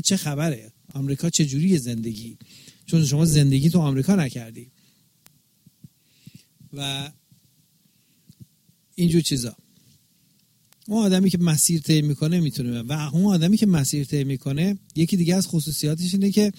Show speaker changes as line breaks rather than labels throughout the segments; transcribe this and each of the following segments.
چه خبره، آمریکا چه جوریه زندگی، چون شما زندگی تو آمریکا نکردی و اینجور چیزا. اون آدمی که مسیر طی میکنه میتونه، و اون آدمی که مسیر طی میکنه یکی دیگه از خصوصیاتش اینه که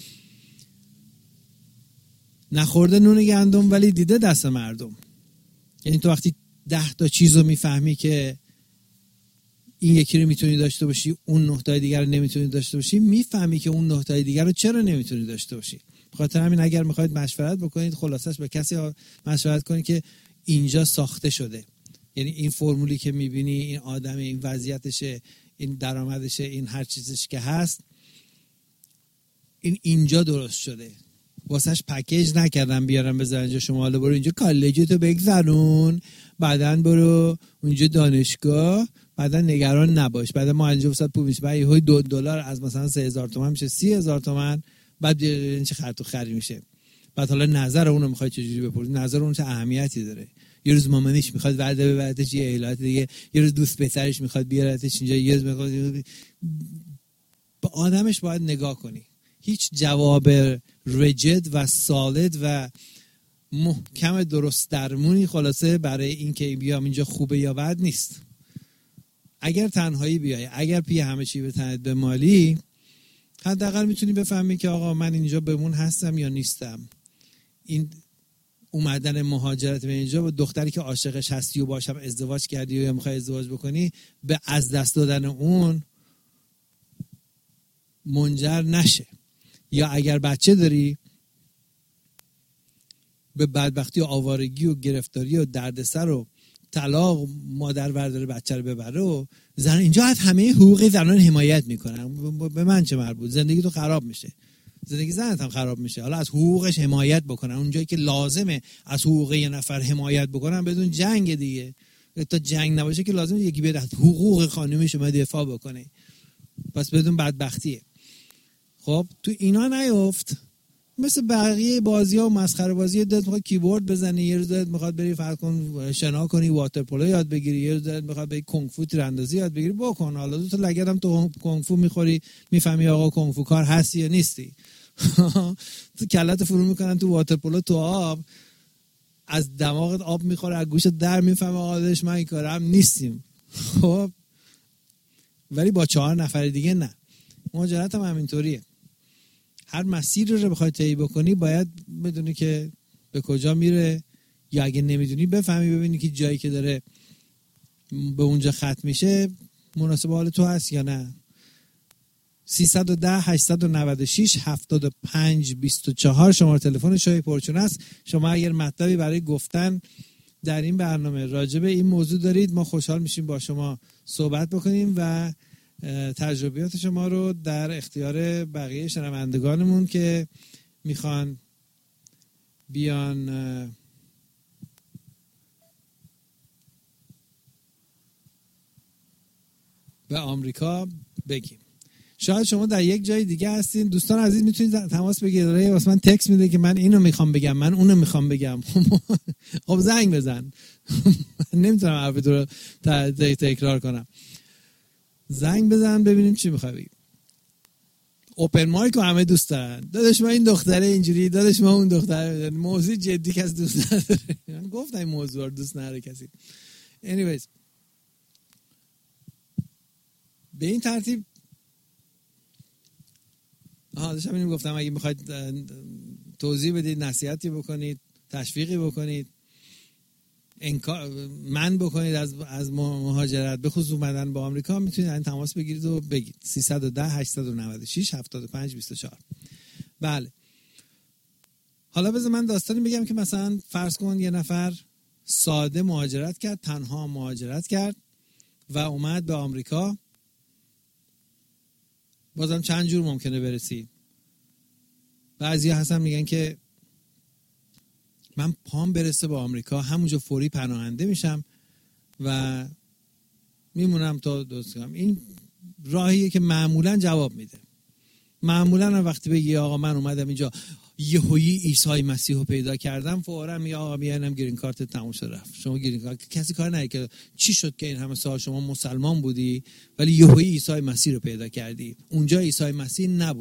نخورده نون گندم ولی دیده دست مردم. یعنی تو وقتی 10 تا چیزو میفهمی که این یکی رو میتونی داشته باشی، اون 9 تا دیگر رو نمیتونی داشته باشی، میفهمی که اون 9 تا دیگر رو چرا نمیتونی داشته باشی. بخاطر همین اگر میخواید مشورت بکنید، خلاصش به کسی مشورت کنید که اینجا ساخته شده. یعنی این فرمولی که میبینی، این آدم، این وضعیتشه، این درآمدشه، این هر چیزش که هست، این اینجا درست شده، واسهش پکیج نکردم بیارم بذارن اینجا. شما حالا برو اینجا کالجتو بگذرون، بعدن برو اونجا دانشگاه، بعدن نگران نباش، بعدن ما اینجا واسه پول میشه، بعد یهو $2 از مثلا 3000 تومان میشه 30000 تومان، بعد این چه خرط و خری میشه. بعد حالا نظر اونو میخوای چجوری بپرسی، نظر اون چه اهمیتی داره. یه روز مامانش میخواد ورده ببرتش یه ایالت دیگه، یه روز دوست پسرش میخواد بیارتش اینجا، یه روز میخواد. با آدمش باید نگاه کنی. هیچ جواب رجد و سالد و محکم درست درمونی خلاصه برای این که بیام اینجا خوبه یا بد نیست. اگر تنهایی بیای، اگر پی همه چی به تنت به مالی، حداقل میتونی بفهمی که آقا من اینجا بمون هستم یا نیستم. این اومدن مهاجرت به اینجا با دختری که عاشقش هستی و باشم ازدواج کردی یا میخوای ازدواج بکنی، به از دست دادن اون منجر نشه. یا اگر بچه داری، به بدبختی و آوارگی و گرفتاری و دردسر و طلاق مادر برداره بچه رو ببره و زن اینجا از همه حقوق زنان حمایت میکنن. به من چه مربوط؟ زندگی تو خراب میشه، زندگی زنت هم خراب میشه. حالا از حقوقش حمایت بکنن اونجایی که لازمه از حقوق یه نفر حمایت بکنن بدون جنگ دیگه. تا جنگ نباشه که لازمه یکی بیاد از حقوق خانومش شما دفاع بکنه، پس بدون بدبختیه. خب تو اینا نیفت. مثل بقیه بازی‌ها و مسخره بازی، دلت میخواد کیبورد بزنی، یه روز دلت میخواد بری فرض کن شنا کنی، واتر پولو یاد بگیری، یه روز دلت میخواد بری کنگ فو تیراندازی یاد بگیری، بکن. حالا دو تا لگدم تو کنگ فو میخوری، میفهمی آقا کنگ فو کار هستی یا نیستی. تو کلت فرو میکنن تو واتر پولو تو آب، از دماغت آب میخوره، از گوشت در میفهمی آقا داش من این کارم نیستیم. خب ولی با 4 نفر دیگه نه. مهاجرت هم همینطوریه. هر مسیری رو بخوای طی بکنی باید بدونی که به کجا میره، یا اگه نمیدونی بفهمی، ببینی که جایی که داره به اونجا ختم میشه مناسب حال تو هست یا نه. 310 896 75 24 شماره تلفن شای پرچون است. شما اگر مطلبی برای گفتن در این برنامه راجع به این موضوع دارید، ما خوشحال میشیم با شما صحبت بکنیم و تجربیات شما رو در اختیار بقیه شنوندگانمون که میخوان بیان به آمریکا بگیم. شاید شما در یک جای دیگه هستین. دوستان عزیز میتونید تماس بگیرید. واسه من تکست میده که من اینو میخوام بگم، من اونو میخوام بگم. خب زنگ بزن. نمیتونم حرفتو رو تکرار کنم. زنگ بزن ببینیم چی میخوای بگی. اوپن مایک رو همه دوست دارن. داداش ما این دختره اینجوری، داداش ما اون دختره. موضوع جدی کسی دوست نداره. من گفتم این موضوع رو دوست نداره کسی. anyways به این ترتیب داشتم اینو گفتم اگه میخواید توضیح بدید، نصیحتی بکنید، تشویقی بکنید، من بکنید از مهاجرت به خصوص اومدن به آمریکا، میتونید این تماس بگیرید و بگید. 310 896 75 24. بله. حالا بذار من داستانی بگم که مثلا فرض کن یه نفر ساده مهاجرت کرد، تنها مهاجرت کرد و اومد به آمریکا. بازم چند جور ممکنه برسی. بعضیا هستن میگن که من پام برسه به آمریکا همونجا فوری پناهنده میشم و میمونم تا دوست کنم. این راهیه که معمولا جواب میده. معمولا وقتی بگی آقا من اومدم اینجا یهویی عیسی مسیح رو پیدا کردم، فوراً میگه آقا بیاینم گرین کارت تموم شد رفت. شما گرین کارت کسی کار نکنه که چی شد که این همه سال شما مسلمان بودی ولی یهویی عیسی مسیح رو پیدا کردی. اونجا عیسی مسیح نبود.